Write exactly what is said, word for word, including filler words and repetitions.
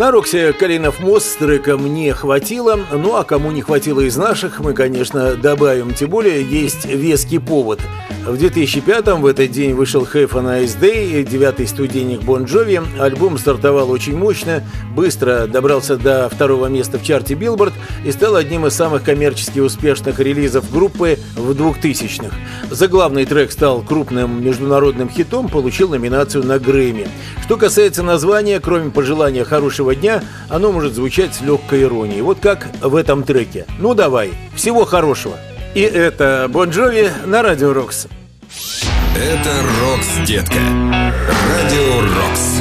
На Роксе Калинов мост с треком «Не хватило». Ну а кому не хватило из наших, мы, конечно, добавим. Тем более есть веский повод. В две тысячи пятом в этот день вышел «Have a Nice Day», девятый студийник Бон Джови. Альбом стартовал очень мощно, быстро добрался до второго места в чарте Billboard и стал одним из самых коммерчески успешных релизов группы в двухтысячных. Заглавный трек стал крупным международным хитом, получил номинацию на Грэмми. Что касается названия, кроме пожелания хорошего дня, оно может звучать с легкой иронией. Вот как в этом треке. Ну давай, всего хорошего. И это Бон Джови на Радио Рокс. Это Рокс, детка. Радио Рокс.